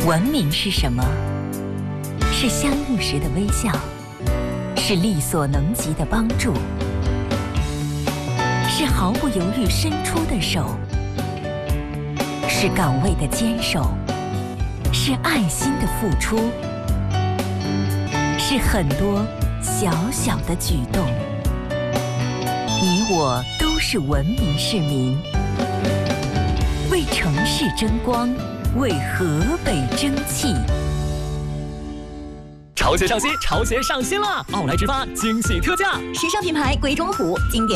文明是什么？是相遇时的微笑，是力所能及的帮助，是毫不犹豫伸出的手，是岗位的坚守，是爱心的付出，是很多小小的举动。你我都是文明市民，为城市争光，为河北争气。 潮鞋上新，潮鞋上新了！奥莱直发惊喜特价， 时尚品牌鬼冢虎经典